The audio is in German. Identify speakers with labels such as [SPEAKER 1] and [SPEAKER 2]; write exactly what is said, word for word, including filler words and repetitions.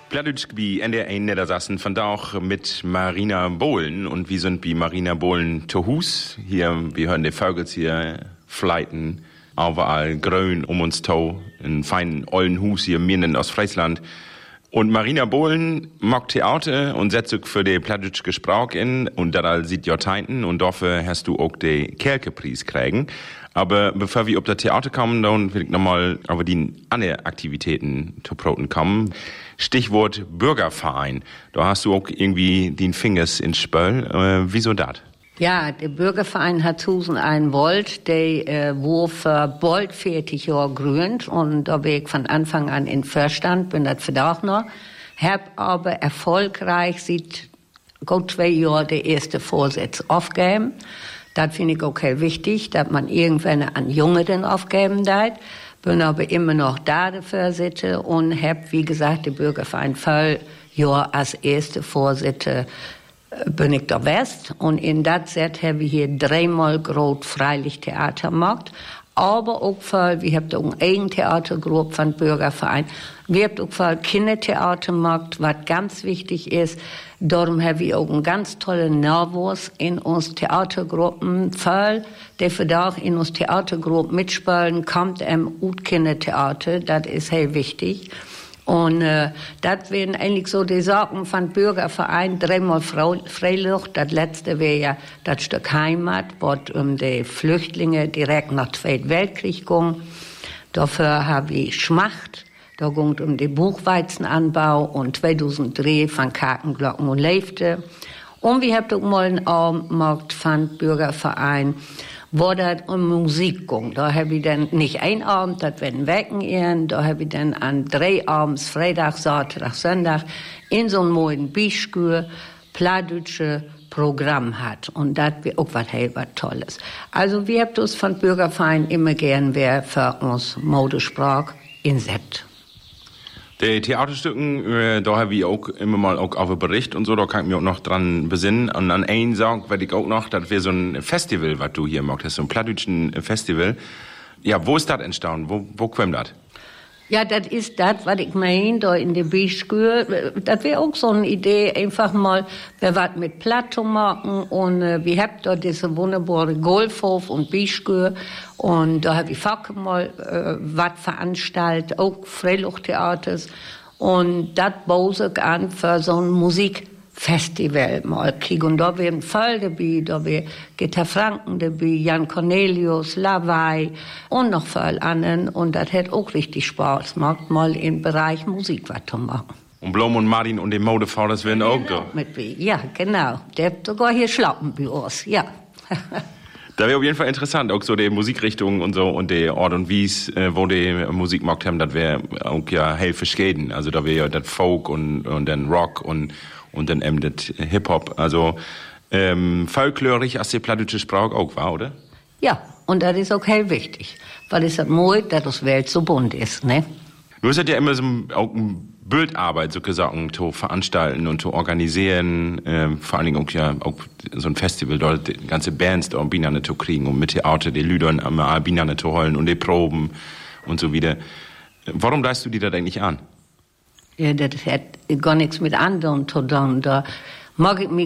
[SPEAKER 1] Plattdeutsch wie N D R eins Niedersachsen, vandaag mit Marina Bohlen. Und wir sind bei Marina Bohlen zu Hus. Hier, wir hören die Vögel hier fleiten, überall grün um uns to, in feinen ollen Hus hier mitten aus Friesland. Und Marina Bohlen mag Theater und setzt sich für die Plattdeutsch Gesprach in. Und da sieht Jahrzehnten und dafür hast du auch den Kerkepreis kriegen. Aber bevor wir auf das Theater kommen, dann will ich nochmal über die anderen Aktivitäten zu Proten kommen. Stichwort Bürgerverein. Da hast du auch irgendwie den Fingers ins Spiel. Äh, wieso das?
[SPEAKER 2] Ja, der Bürgerverein hat einen Volt, der äh, wo für bald vierzig Jahre grünt. Und da bin ich von Anfang an in Vorstand, bin das für auch noch. Hab aber erfolgreich seit gut zwei Jahren der erste Vorsitz aufgegeben. Das finde ich auch sehr wichtig, dass man irgendwann an Jüngeren aufgeben darf. Bin aber immer noch da dafür sitzen und hab, wie gesagt, den Bürgerverein voll Jahr als erste Vorsitzende bin ich da West. Und in der Zeit haben wir hier dreimal groß Freilichttheater gemacht. Aber auch voll, wir haben da eine eigene Theatergruppe von Bürgerverein. Wir haben auch voll Kindertheater gemacht, was ganz wichtig ist. Darum haben wir auch einen ganz tollen Nervus in uns Theatergruppen voll, der für da in uns Theatergruppe mitspielen, kommt im Kindertheater, das ist sehr wichtig. Und äh, das wären eigentlich so die Sorgen von Bürgerverein, dreimal Freiluft. Das letzte wäre ja das Stück Heimat, wo um die Flüchtlinge direkt nach Zweiten Weltkrieg ging. Dafür habe ich Schmacht. Da ging es um den Buchweizenanbau und zweitausenddrei von Kakenglocken und Leifte. Und wir haben auch mal einen Abend gemacht von Bürgerverein, wo das um Musik ging. Da habe ich dann nicht ein Abend, das werden Wecken ihren, da habe ich dann an drei Abends, Freitag, Samstag, Sonntag, in so einem neuen Bischkür, plattdeutsche Programm hat. Und das wäre auch was heel was Tolles. Also wir haben das von Bürgerverein immer gern, wer für uns Modesprach insetzt.
[SPEAKER 1] Die Theaterstücken, äh, da habe ich auch immer mal auch auf einen Bericht und so, da kann ich mich auch noch dran besinnen. Und an einen sagen, werde ich auch noch, das wäre so ein Festival, was du hier machst, das ist so ein plattdeutschen Festival. Ja, wo ist das entstanden? Wo, wo kommt das?
[SPEAKER 2] Ja, das ist das, was ich meine, da in der Bischkür. Das wäre auch so eine Idee, einfach mal, wer was mit Platt machen. Und äh, wir haben da diese wunderbare Golfhof und Bischkür. Und da habe ich auch mal äh, was veranstaltet, auch Freilufttheaters. Und das baue ich an für so ein Musikfestival mal kriegen. Und da wären voll dabei, da wäre Gitta Franken dabei, Jan Cornelius, Lawai und noch voll anderen. Und das hat auch richtig Spaß gemacht, mal im Bereich Musik was zu machen.
[SPEAKER 1] Und Blom und Martin und die Modefahrers wären auch da?
[SPEAKER 2] Mit mir. Ja, genau. Der hat sogar hier Schlappen bei uns, ja.
[SPEAKER 1] Da wäre auf jeden Fall interessant, auch so die Musikrichtungen und so und die Ort und Wies, äh, wo die Musik gemacht haben, das wäre auch ja hell verschieden. Also da wäre ja das Folk und, und dann Rock und, und dann eben das Hip-Hop. Also ähm, folklorisch als die plattdeutsche Sprache auch war, oder?
[SPEAKER 2] Ja, und das ist auch hell wichtig, weil es hat moit, dass das Welt so bunt ist, ne?
[SPEAKER 1] Du hast ja immer so auch ein Bildarbeit, so gesagt, zu veranstalten und zu organisieren, äh, vor allen Dingen auch, ja, auch so ein Festival, dort die ganze Bands da Binane zu kriegen und mit Theater die Lüdern am Binane zu holen und die Proben und so wieder. Warum leistest du dir das eigentlich an?
[SPEAKER 2] Ja, das hat gar nichts mit anderen zu tun. Da mag ich mich